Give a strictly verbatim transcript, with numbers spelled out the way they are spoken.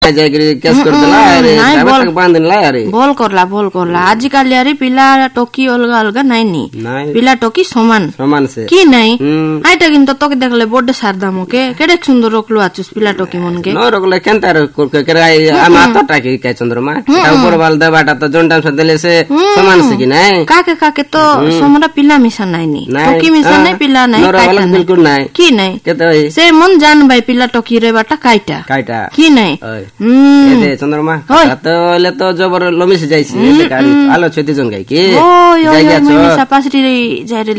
ଯାଇକିରି କେସ୍ କରିଦେଲା ଆରେ ତାକୁ ବାନ୍ଧିଲା ଆରେ ଭଲ କରଲା ଭଲ କରଲା ଆଜି କାଲି ଆରେ ପିଲା ଟୋକି ଅଲଗା ଅଲଗା ନାଇଁ ନି ପିଲା ଟୋକି ସମାନ ସମାନ ସେ କି ନାଇଁ ଆଇଟା কিন্তু তোকে দেখলে বড় সারদা মকে কেডে সুন্দর রকলু আছুস পিলা টকি মনকে ন রকলে কেনতা কেরাই আমা তোটা কি কে চন্দ্রমা তা উপর বাল দেবাটা তো জন্টা সে দেলে সে সমান সে কি নাই কাকে কাকে তো সমরা পিলা মিশা নাই নি টকি মিশা নাই পিলা নাই কাইটা বিলকুল নাই কি নাই কেতে সে মন জান ভাই পিলা টকি রে বাটা কাইটা কাইটা কি নাই হুম এদে চন্দ্রমা তো হলে তো জবর লমিছে যাইছি আলো ছতি জন গাই কি ও ইয়ো ইয়ো মিশা পাসরি যাই